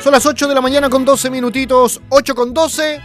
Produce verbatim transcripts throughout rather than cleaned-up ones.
Son las ocho de la mañana con doce minutitos, ocho con doce.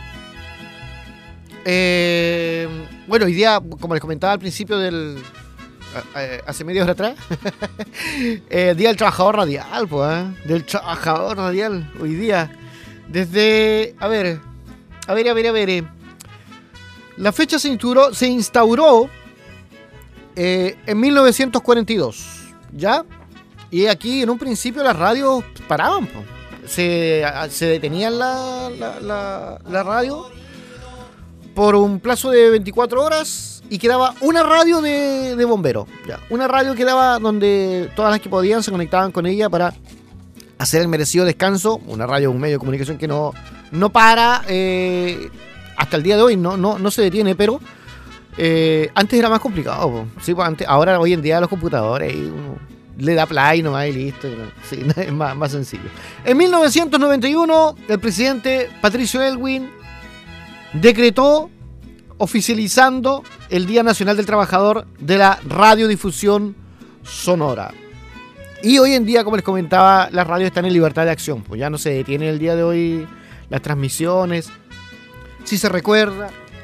Eh, bueno, hoy día, como les comentaba al principio del... hace media hora atrás, eh, Día del Trabajador Radial, pues, ¿eh? Del Trabajador Radial, hoy día. Desde, a ver, a ver, a ver, a ver. Eh, la fecha se instauró, se instauró eh, en mil novecientos cuarenta y dos, ¿ya? Y aquí en un principio las radios paraban, pues. Se, se detenían la, la, la, la radio por un plazo de veinticuatro horas y quedaba una radio de, de bomberos. Ya. Una radio quedaba donde todas las que podían se conectaban con ella para hacer el merecido descanso. Una radio, un medio de comunicación que no, no para eh, hasta el día de hoy, no, no, no se detiene, pero eh, antes era más complicado. Sí, pues antes, ahora, hoy en día, los computadores... Uno, le da play nomás y listo. Sí, es más, más sencillo. En mil novecientos noventa y uno, el presidente Patricio Aylwin decretó oficializando el Día Nacional del Trabajador de la Radiodifusión Sonora. Y hoy en día, como les comentaba, las radios están en libertad de acción. Pues ya no se detiene el día de hoy las transmisiones. Si se recuerda,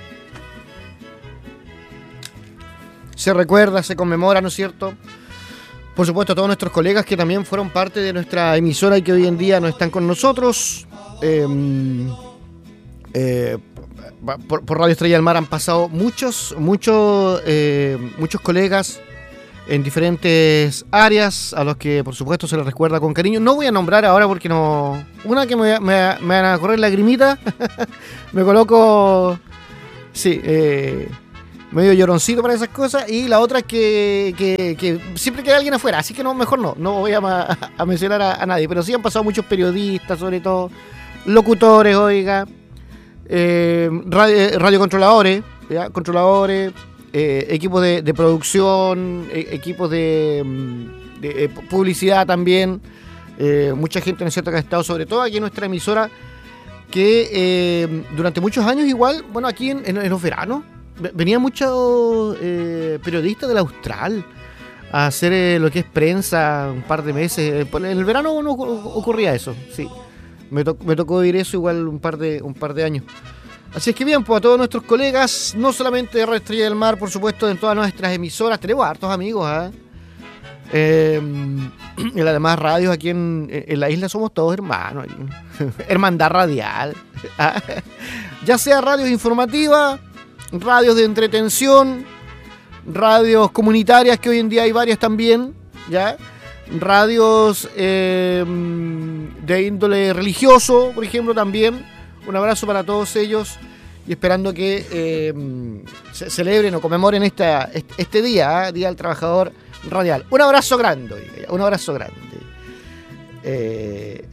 se recuerda, se conmemora, ¿no es cierto? Por supuesto, a todos nuestros colegas que también fueron parte de nuestra emisora y que hoy en día no están con nosotros. Eh, eh, por, por Radio Estrella del Mar han pasado muchos, muchos, eh, muchos colegas en diferentes áreas a los que, por supuesto, se les recuerda con cariño. No voy a nombrar ahora porque no... Una que me, me, me van a correr lagrimita. Me coloco... Sí, eh... medio lloroncito para esas cosas, y la otra es que, que, que siempre queda alguien afuera, así que no, mejor no, no voy a, a mencionar a, a nadie, pero sí han pasado muchos periodistas, sobre todo locutores, oiga, eh, radio, radiocontroladores, ¿ya? Controladores, eh, equipos de, de producción, eh, equipos de, de eh, publicidad también, eh, mucha gente, ¿no es cierto?, que ha estado sobre todo aquí en nuestra emisora, que eh, durante muchos años igual, bueno, aquí en, en, en los veranos, venían muchos eh, periodistas del Austral a hacer eh, lo que es prensa un par de meses. En el verano no ocurría eso, sí. Me, to- me tocó vivir eso igual un par de un par de años. Así es que bien, pues a todos nuestros colegas, no solamente de Radio Estrella del Mar, por supuesto, en todas nuestras emisoras, tenemos hartos amigos, ¿eh? Eh, en las demás radios aquí en, en la isla somos todos hermanos. Hermandad radial. Ya sea radios informativas, radios de entretención, radios comunitarias, que hoy en día hay varias también, ¿ya? Radios eh, de índole religioso, por ejemplo, también. Un abrazo para todos ellos y esperando que eh, se celebren o conmemoren esta, este día, ¿eh? Día del Trabajador Radial. Un abrazo grande, un abrazo grande. Eh...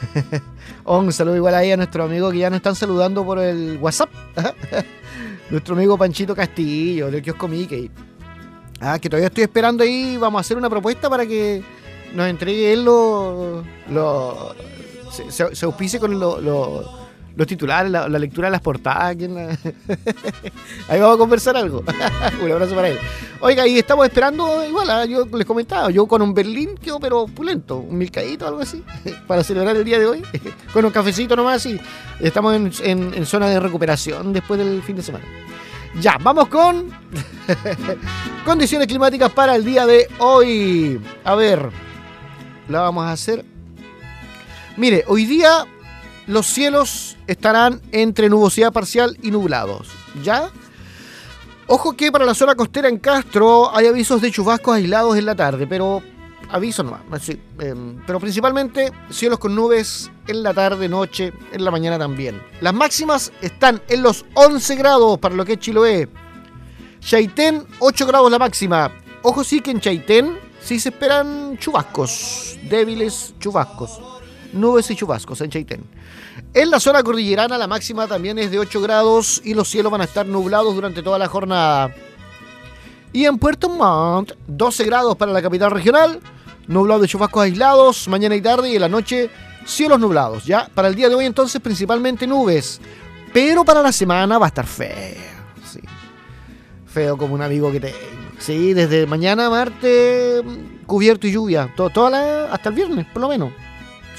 Un saludo igual ahí a nuestro amigo que ya nos están saludando por el WhatsApp. Nuestro amigo Panchito Castillo, del kiosco Mickey. Ah, que todavía estoy esperando ahí. Vamos a hacer una propuesta para que nos entregue él lo, lo, se, se, se auspice con lo, lo, los titulares, la, la lectura de las portadas. La... Ahí vamos a conversar algo. Un abrazo para él. Oiga, y estamos esperando, igual, ¿eh? Yo les comentaba, yo con un Berlín quedo pero pulento, un milcaíto, algo así, para celebrar el día de hoy, con un cafecito nomás, y estamos en, en, en zona de recuperación después del fin de semana. Ya, vamos con condiciones climáticas para el día de hoy. A ver, la vamos a hacer. Mire, hoy día los cielos estarán entre nubosidad parcial y nublados, ¿ya? Ojo que para la zona costera en Castro hay avisos de chubascos aislados en la tarde, pero aviso nomás, sí, eh, pero principalmente cielos con nubes en la tarde, noche, en la mañana también. Las máximas están en los once grados para lo que es Chiloé. Chaitén, ocho grados la máxima. Ojo sí que en Chaitén sí se esperan chubascos, débiles chubascos. Nubes y chubascos en Chaitén. En la zona cordillerana la máxima también es de ocho grados y los cielos van a estar nublados durante toda la jornada. Y en Puerto Montt, doce grados para la capital regional, nublado de chubascos aislados mañana y tarde, y en la noche cielos nublados. Ya para el día de hoy entonces principalmente nubes, pero para la semana va a estar feo. Sí. Feo como un amigo que tengo. Sí, desde mañana martes cubierto y lluvia, todo, toda la, hasta el viernes por lo menos. Sí.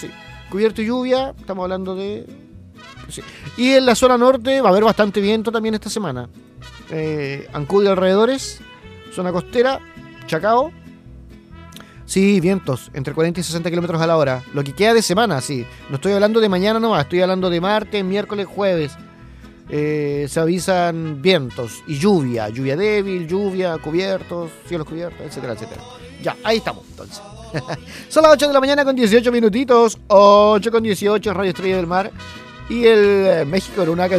cubierto y lluvia, estamos hablando de... Sí. Y en la zona norte va a haber bastante viento también esta semana. Eh, Ancud y alrededores, zona costera, Chacao. Sí, vientos, entre cuarenta y sesenta kilómetros a la hora. Lo que queda de semana, sí. No estoy hablando de mañana nomás, estoy hablando de martes, miércoles, jueves. Eh, se avisan vientos y lluvia, lluvia débil, lluvia, cubiertos, cielos cubiertos, etcétera, etcétera. Ya, ahí estamos, entonces. Son las ocho de la mañana con dieciocho minutitos, ocho con dieciocho, Radio Estrella del Mar. Y el eh, México era una